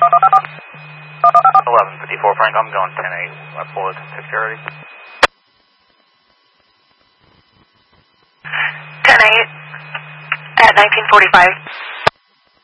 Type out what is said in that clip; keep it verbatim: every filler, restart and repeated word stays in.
eleven fifty-four, Frank, I'm going ten eight. I pull it to security. ten eight at nineteen forty-five.